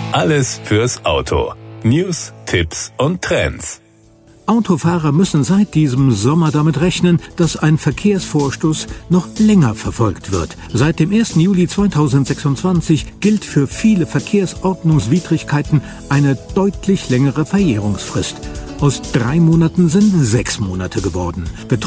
Alles fürs Auto. News, Tipps und Trends. Autofahrer müssen seit diesem Sommer damit rechnen, dass ein Verkehrsvorstoß noch länger verfolgt wird. Seit dem 1. Juli 2026 gilt für viele Verkehrsordnungswidrigkeiten eine deutlich längere Verjährungsfrist. Aus 3 Monaten sind 6 Monate geworden.